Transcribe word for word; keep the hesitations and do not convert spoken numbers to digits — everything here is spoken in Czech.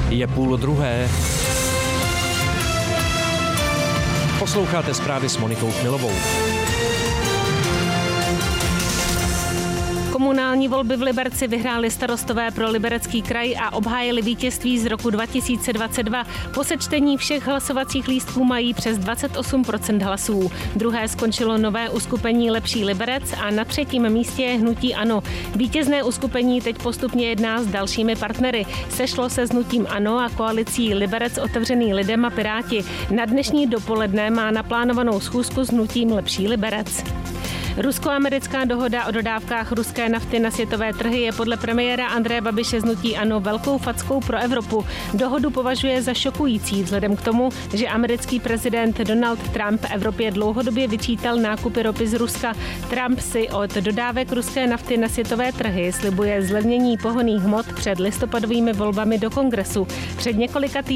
Je půl druhé. Posloucháte zprávy s Monikou Chmilovou. Komunální volby v Liberci vyhráli starostové pro Liberecký kraj a obhájili vítězství z roku dva tisíce dvacet dva. Po sečtení všech hlasovacích lístků mají přes dvacet osm procent hlasů. Druhé skončilo nové uskupení Lepší Liberec a na třetím místě je hnutí ANO. Vítězné uskupení teď postupně jedná s dalšími partnery. Sešlo se s hnutím ANO a koalicí Liberec otevřený lidem a Piráti. Na dnešní dopoledne má naplánovanou schůzku s hnutím Lepší Liberec. Rusko-americká dohoda o dodávkách ruské nafty na světové trhy je podle premiéra Andreje Babiše z hnutí ANO velkou fackou pro Evropu. Dohodu považuje za šokující vzhledem k tomu, že americký prezident Donald Trump Evropě dlouhodobě vyčítal nákupy ropy z Ruska. Trump si od dodávek ruské nafty na světové trhy slibuje zlevnění pohonných hmot před listopadovými volbami do Kongresu. Před několika týdny